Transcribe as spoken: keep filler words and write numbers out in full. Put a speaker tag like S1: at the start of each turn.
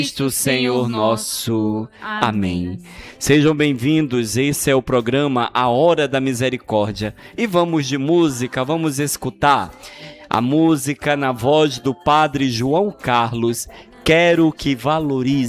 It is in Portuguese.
S1: Cristo Senhor nosso. Amém. Sejam bem-vindos, esse é o programa A Hora da Misericórdia. E vamos de música, vamos escutar a música na voz do Padre João Carlos, Quero que Valorize.